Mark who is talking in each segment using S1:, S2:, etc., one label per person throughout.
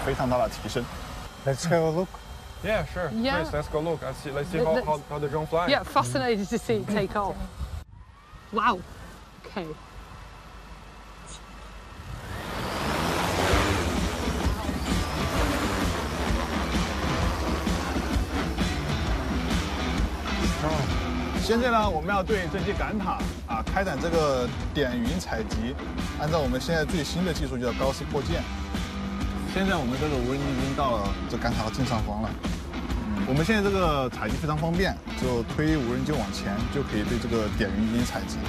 S1: 非常大的提升。
S2: Let's have a look.
S3: Yeah, sure.
S4: Yeah.
S3: Please, let's go look. Let's see how the drone flies.
S4: Yeah, fascinated to see it take off. Wow. Okay.
S1: Oh. 现在呢，我们要对这些杆塔开展这个点云采集，按照我们现在最新的技术叫高 C 扩建。现在我们这个无人机已经到了这杆塔的正上方了。我们现在这个采集非常方便，就推无人机往前就可以对这个点云进行采集。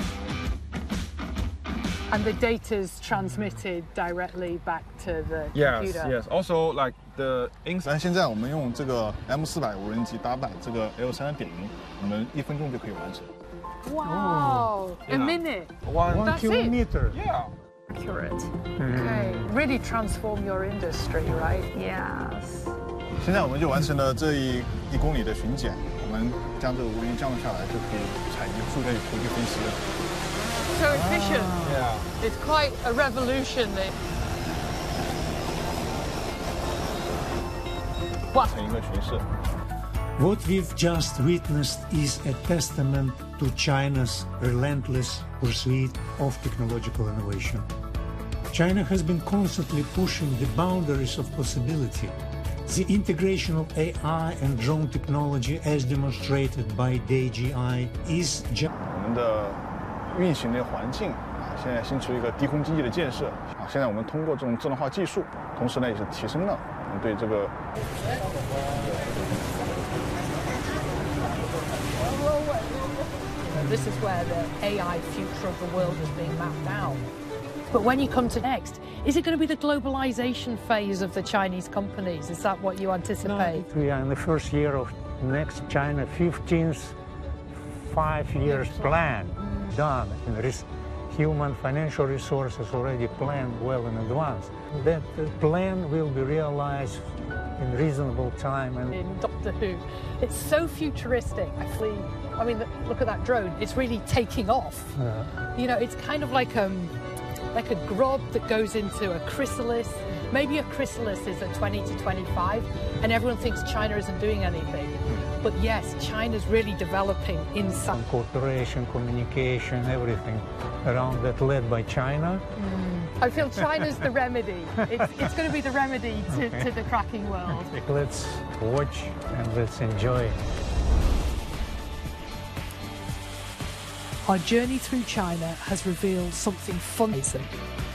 S4: And the data is transmitted directly back to the computer.
S3: Yes. Also, like the
S1: 但现在我们用这个 M400无人机搭载这个 L3的点云，我们1分钟就可以完成。
S4: Wow! A minute.
S3: One
S2: kilometer.
S3: Yeah.
S4: Accurate. Okay. Really transform your industry, right?
S5: Yes.
S1: 现在我们就完成了这1公里的巡检，我们将这个无人机降落下来，就可以采集数据图去分析了。
S4: So efficient.
S3: Yeah.
S4: It's quite a revolution.
S1: 完成一个巡视。
S2: What we've just witnessed is a testament to China's relentless pursuit of technological innovation. China has been constantly pushing the boundaries of possibility. The integration of AI and drone technology, as demonstrated by DJI, is just
S1: 我们的运行的环境现在新处于一个低空经济的建设现在我们通过这种智能化技术，同时呢也是提升了我们对这个。
S4: This is where the AI future of the world is being mapped out. But when you come to next, is it going to be the globalization phase of the Chinese companies? Is that what you anticipate?
S2: No, we are in the first year of next China 15th 5 years plan done. And there is human financial resources already planned well in advance. That plan will be realized in reasonable time. And
S4: In Doctor Who, it's so futuristic. Actually, I mean, look at that drone. It's really taking off. You know, it's kind of like a grub that goes into a chrysalis. Maybe a chrysalis is at 20 to 25, and everyone thinks China isn't doing anything. But yes, China's really developing inside.
S2: Cooperation, communication, everything around that led by China.
S4: I feel China's the remedy. It's going to be the remedy to the cracking world.
S2: Let's watch and let's enjoy.
S4: Our journey through China has revealed something fun.